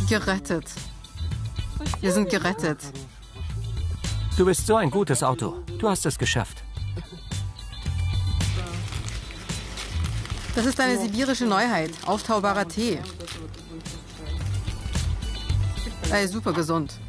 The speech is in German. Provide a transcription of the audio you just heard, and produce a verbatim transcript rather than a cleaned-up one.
Gerettet. Wir sind gerettet. Du bist so ein gutes Auto. Du hast es geschafft. Das ist eine sibirische Neuheit. Auftaubarer Tee. Er ist super gesund.